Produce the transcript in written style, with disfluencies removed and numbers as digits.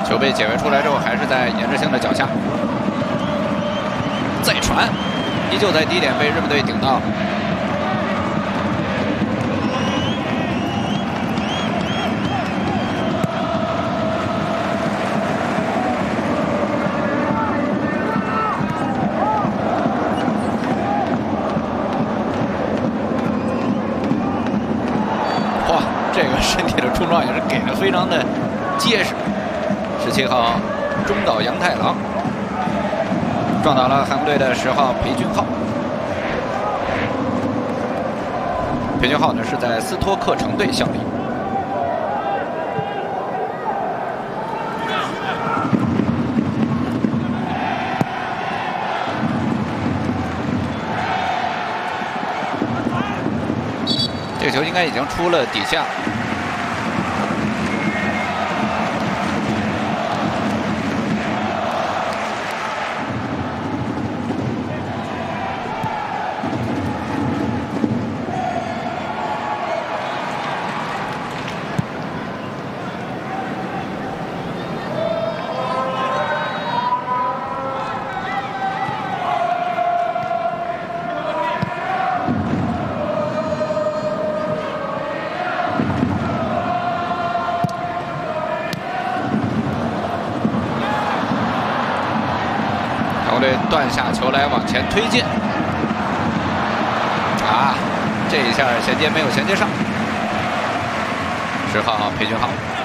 球被解围出来之后，还是在颜志兴的脚下，再传，依旧在低点被日本队顶到。哇，这个身体的冲撞也是给的非常的结实。17号中岛洋太郎撞倒了韩国队的10号裴俊浩。裴俊浩呢是在斯托克城队效力。这个球应该已经出了底线了。球队断下球来往前推进，这一下衔接没有衔接上，10号裴俊浩。